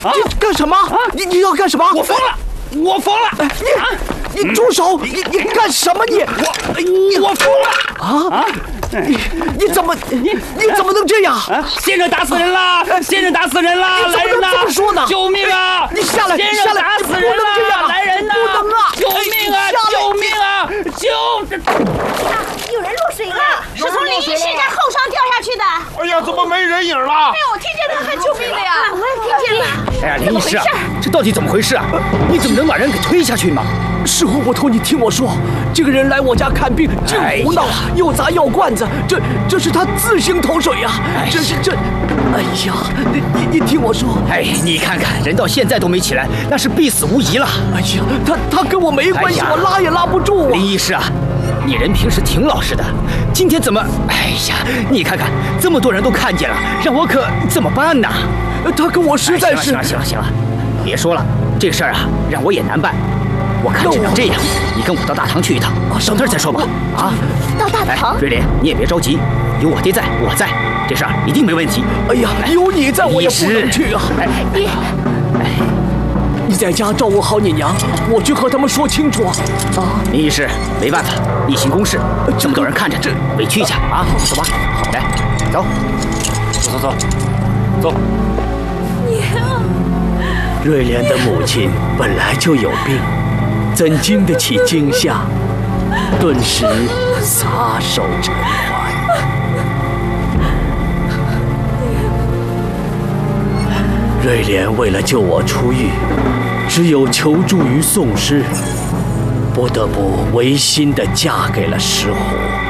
你干什么？你要干什么？ 我疯了！我疯了！ 你住手！你干什么？ 我疯了！ 啊！你怎么能这样？ 先生打死人了！先生打死人了！来人呐！ 这么说呢？ 救命啊！ 你下来！ 先生打死人了！来人呐！ 不能啊！ 救命啊！救命啊！ 有人落水了，是从林医师家后窗掉下去的。 哎呀，怎么没人影了？ 哎，我听见他喊救命的呀！我也听见了。 哎呀，林医师啊，这到底怎么回事啊？你怎么能把人给推下去嘛？ 是胡捕头，你听我说，这个人来我家看病，净胡闹，又砸药罐子，这是他自行投水呀！哎呀，你听我说， 哎，你看看，人到现在都没起来，那是必死无疑了。 哎呀，他跟我没关系，我拉也拉不住啊！ 林医师啊，你人平时挺老实的，今天怎么？哎呀，你看看，这么多人都看见了，让我可怎么办呢？ 他跟我实在是…… 行了，别说了，这个事儿啊，让我也难办。我看只能这样，你跟我到大堂去一趟，省那儿再说吧。啊， 到大堂？ 瑞莲，你也别着急，有我爹在，我在，这事儿一定没问题。 哎呀，有你在，我也不能去啊！你在家照顾好你娘，我去和他们说清楚啊！ 林医师，没办法，例行公事，这么多人看着，委屈一下啊！走吧，来，走。 娘， 瑞莲的母亲本来就有病，怎经得起惊吓？顿时撒手尘寰。瑞莲为了救我出狱，只有求助于宋师，不得不违心地嫁给了石虎。